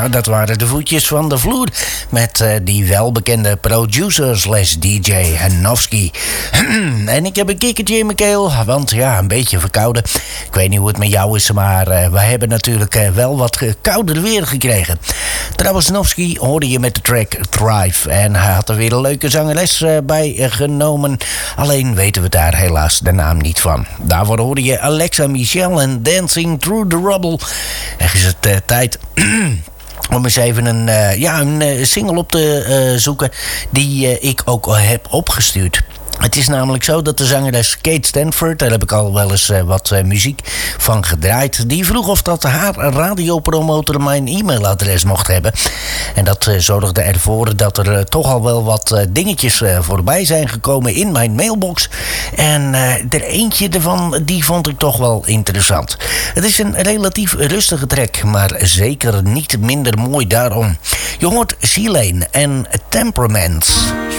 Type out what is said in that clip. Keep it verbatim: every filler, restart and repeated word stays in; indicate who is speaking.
Speaker 1: Ja, dat waren de voetjes van de vloer. Met uh, die welbekende producer slash D J Hanofsky. En ik heb een kikkertje in mijn keel. Want ja, een beetje verkouden. Ik weet niet hoe het met jou is, maar uh, we hebben natuurlijk uh, wel wat kouder weer gekregen. Trouwens, Hanofsky hoorde je met de track Thrive. En hij had er weer een leuke zangeres uh, bij uh, genomen. Alleen weten we daar helaas de naam niet van. Daarvoor hoorde je Alexa Michelle en Dancing Through the Rubble. En is het uh, tijd om eens even een, uh, ja, een uh, single op te uh, zoeken die uh, ik ook al heb opgestuurd. Het is namelijk zo dat de zangeres Kate Stanford, daar heb ik al wel eens uh, wat uh, muziek van gedraaid, die vroeg of dat haar radiopromotor mijn e-mailadres mocht hebben. En dat uh, zorgde ervoor dat er uh, toch al wel wat uh, dingetjes uh, voorbij zijn gekomen in mijn mailbox. En uh, er eentje ervan, die vond ik toch wel interessant. Het is een relatief rustige track, maar zeker niet minder mooi daarom. Je hoort Sealane en Temperaments.